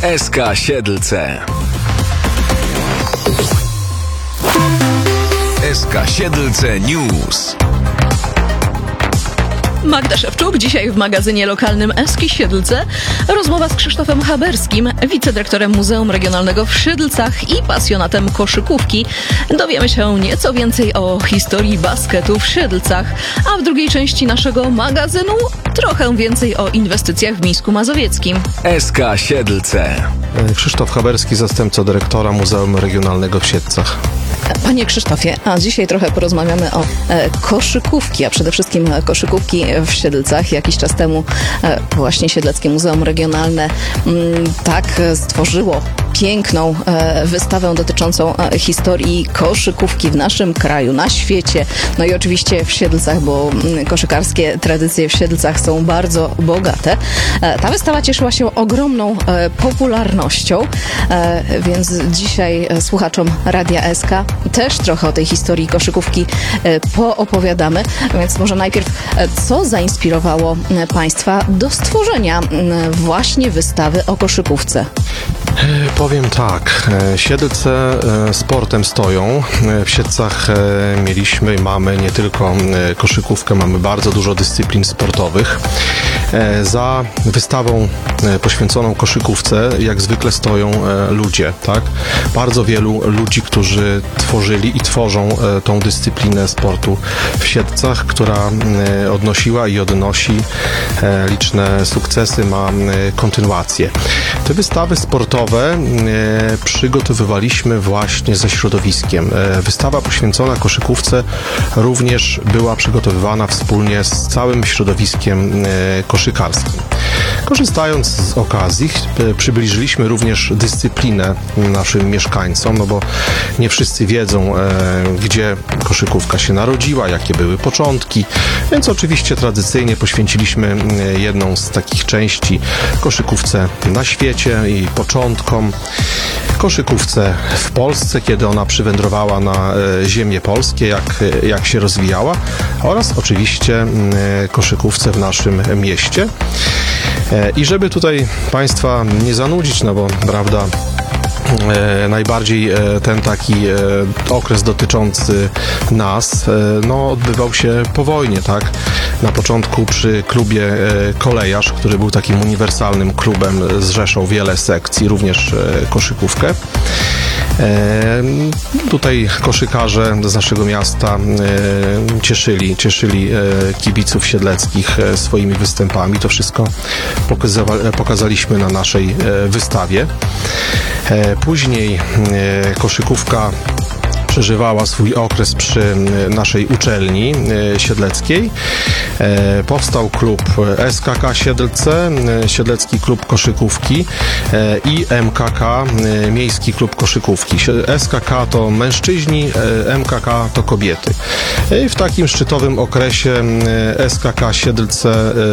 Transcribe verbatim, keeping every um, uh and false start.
S K Siedlce. S K Siedlce News. Magda Szewczuk dzisiaj w magazynie lokalnym S K Siedlce. Rozmowa z Krzysztofem Haberskim, wicedyrektorem Muzeum Regionalnego w Siedlcach i pasjonatem koszykówki. Dowiemy się nieco więcej o historii basketu w Siedlcach, a w drugiej części naszego magazynu trochę więcej o inwestycjach w Mińsku Mazowieckim. S K Siedlce. Krzysztof Haberski, zastępca dyrektora Muzeum Regionalnego w Siedlcach. Panie Krzysztofie, a dzisiaj trochę porozmawiamy o e, koszykówki, a przede wszystkim koszykówki w Siedlcach. Jakiś czas temu e, właśnie Siedleckie Muzeum Regionalne m, tak stworzyło piękną e, wystawę dotyczącą e, historii koszykówki w naszym kraju, na świecie, no i oczywiście w Siedlcach, bo m, koszykarskie tradycje w Siedlcach są bardzo bogate. E, ta wystawa cieszyła się ogromną e, popularnością, e, więc dzisiaj e, słuchaczom Radia S K też trochę o tej historii koszykówki e, poopowiadamy, więc może najpierw, e, co zainspirowało e, Państwa do stworzenia e, właśnie wystawy o koszykówce? Powiem tak, Siedlce sportem stoją. W Siedlcach mieliśmy i mamy nie tylko koszykówkę, mamy bardzo dużo dyscyplin sportowych. Za wystawą poświęconą koszykówce jak zwykle stoją ludzie, tak? Bardzo wielu ludzi, którzy tworzyli i tworzą tą dyscyplinę sportu w Siedlcach, która odnosiła i odnosi liczne sukcesy, ma kontynuację. Te wystawy sportowe przygotowywaliśmy właśnie ze środowiskiem. Wystawa poświęcona koszykówce również była przygotowywana wspólnie z całym środowiskiem koszykarskim. Korzystając z okazji, przybliżyliśmy również dyscyplinę naszym mieszkańcom, no bo nie wszyscy wiedzą, gdzie koszykówka się narodziła, jakie były początki, więc oczywiście tradycyjnie poświęciliśmy jedną z takich części koszykówce na świecie i początkom, koszykówce w Polsce, kiedy ona przywędrowała na ziemię polskie, jak, jak się rozwijała, oraz oczywiście koszykówce w naszym mieście. I żeby tutaj Państwa nie zanudzić, no bo prawda, E, najbardziej e, ten taki e, okres dotyczący nas e, no, odbywał się po wojnie, tak? Na początku przy klubie e, Kolejarz, który był takim uniwersalnym klubem, zrzeszał wiele sekcji, również e, koszykówkę. E, tutaj koszykarze z naszego miasta e, cieszyli, cieszyli e, kibiców siedleckich e, swoimi występami. To wszystko pokaza- pokazaliśmy na naszej e, wystawie. E, później e, koszykówka przeżywała swój okres przy naszej uczelni siedleckiej. Powstał klub S K K Siedlce, Siedlecki Klub Koszykówki, i M K K, Miejski Klub Koszykówki. S K K to mężczyźni, M K K to kobiety. I w takim szczytowym okresie S K K Siedlce